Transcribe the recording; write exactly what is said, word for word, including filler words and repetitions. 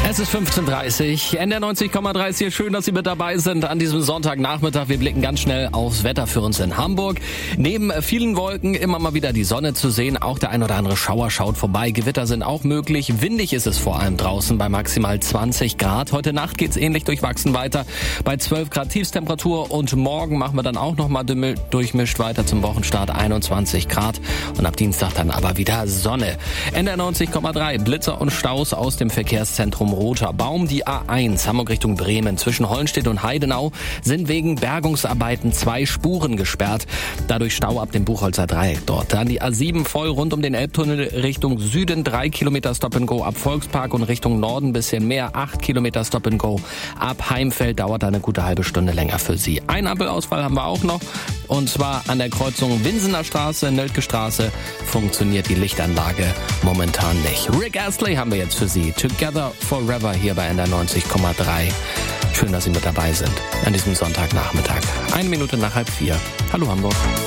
Es ist fünfzehn Uhr dreißig, N D R neunzig Komma drei ist hier. Schön, dass Sie mit dabei sind an diesem Sonntagnachmittag. Wir blicken ganz schnell aufs Wetter für uns in Hamburg. Neben vielen Wolken immer mal wieder die Sonne zu sehen. Auch der ein oder andere Schauer schaut vorbei. Gewitter sind auch möglich. Windig ist es vor allem draußen bei maximal zwanzig Grad. Heute Nacht geht's ähnlich durchwachsen weiter bei zwölf Grad Tiefstemperatur. Und morgen machen wir dann auch nochmal durchmischt weiter zum Wochenstart einundzwanzig Grad. Und ab Dienstag dann aber wieder Sonne. N D R neunzig Komma drei, Blitzer und Staus aus dem Verkehrszentrum Roter Baum. Die A eins Hamburg Richtung Bremen zwischen Hollenstedt und Heidenau sind wegen Bergungsarbeiten zwei Spuren gesperrt. Dadurch Stau ab dem Buchholzer Dreieck dort. Dann die A sieben voll rund um den Elbtunnel Richtung Süden. Drei Kilometer Stop and Go ab Volkspark und Richtung Norden bisschen mehr. Acht Kilometer Stop and Go ab Heimfeld. Dauert da eine gute halbe Stunde länger für Sie. Ein Ampelausfall haben wir auch noch. Und zwar an der Kreuzung Winsener Straße, Nöldke Straße funktioniert die Lichtanlage momentan nicht. Rick Astley haben wir jetzt für Sie. Together Forever hier bei N D R neunzig Komma drei. Schön, dass Sie mit dabei sind an diesem Sonntagnachmittag. Eine Minute nach halb vier. Hallo Hamburg.